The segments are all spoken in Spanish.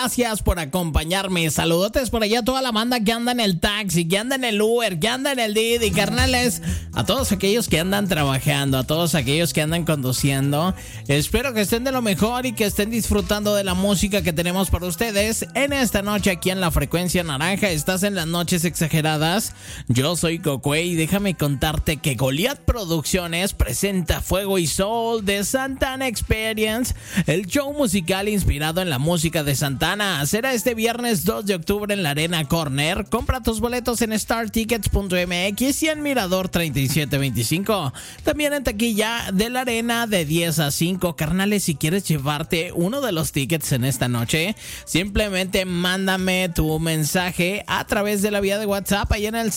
gracias por acompañarme. Saludotes por allá a toda la banda que anda en el taxi, que anda en el Uber, que anda en el Didi, carnales. A todos aquellos que andan trabajando, a todos aquellos que andan conduciendo. Espero que estén de lo mejor y que estén disfrutando de la música que tenemos para ustedes en esta noche aquí en la Frecuencia Naranja. Estás en las Noches Exageradas. Yo soy Cocue y déjame contarte que Goliath Producciones presenta Fuego y Soul de Santana Experience, el show musical inspirado en la música de Santana. Será este viernes 2 de octubre en la Arena Corner. Compra tus boletos en startickets.mx y en Mirador 3725. También en taquilla de la Arena de 10 a 5. Carnales, si quieres llevarte uno de los tickets en esta noche, simplemente mándame tu mensaje a través de la vía de WhatsApp ahí en el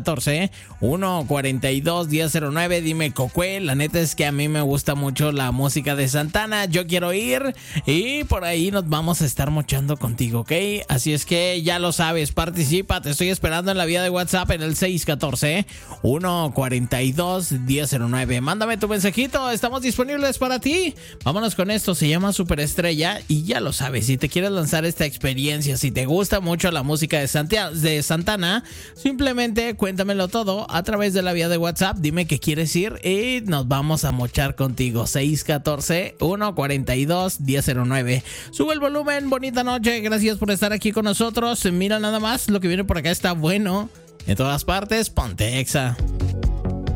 614-142-1009. Dime, Cocue, la neta es que a mí me gusta mucho la música de Santana, yo quiero ir y por ahí nos vamos a estar mochando contigo, ¿ok? Así es que ya lo sabes, participa, te estoy esperando en la vía de WhatsApp en el 614-142-1009. Mándame tu mensajito, estamos disponibles para ti. Vámonos con esto, se llama Superestrella y ya lo sabes, si te quieres lanzar esta experiencia, si te gusta mucho la música de Santana, simplemente cuéntamelo todo a través de la vía de WhatsApp, dime que quieres ir y nos vamos a mochar contigo. 614-142-1009. Sube el volumen, bonita noche, gracias por estar aquí con nosotros. Mira nada más, lo que viene por acá está bueno. En todas partes, ponte Exa.